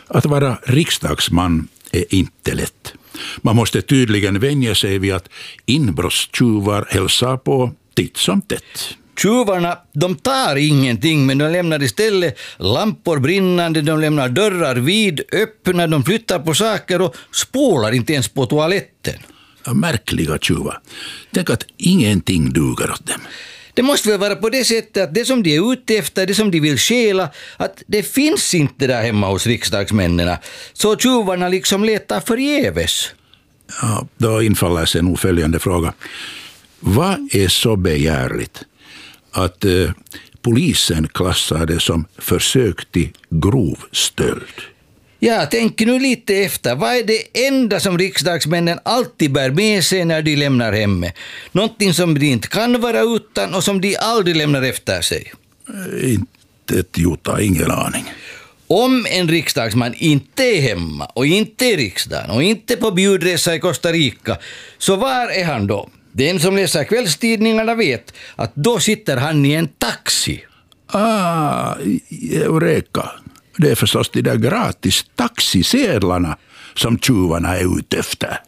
Att vara riksdagsman är inte lätt. Man måste tydligen vänja sig vid att inbrottstjuvar hälsar på titt som tätt. Tjuvarna, de tar ingenting, men de lämnar istället lampor brinnande, de lämnar dörrar vid öppna, de flyttar på saker och spolar inte ens på toaletten. Märkliga tjuvar. Tänk att ingenting duger åt dem. Det måste väl vara på det sättet att det som de är ute efter, det som de vill stjäla, att det finns inte där hemma hos riksdagsmännen. Så tjuvarna liksom letar förgäves. Ja, då infaller sig nog följande fråga. Vad är så begärligt att polisen klassar det som försök till grov stöld? Ja, tänk nu lite efter. Vad är det enda som riksdagsmännen alltid bär med sig när de lämnar hemmet? Någonting som de inte kan vara utan och som de aldrig lämnar efter sig. Inte ett jota, ingen aning. Om en riksdagsman inte är hemma och inte i riksdagen och inte på bjudresa i Costa Rica, så var är han då? Den som läser kvällstidningarna vet att då sitter han i en taxi. Eureka. Det är förstås de där gratis taxisedlarna som tjuvarna är ute efter.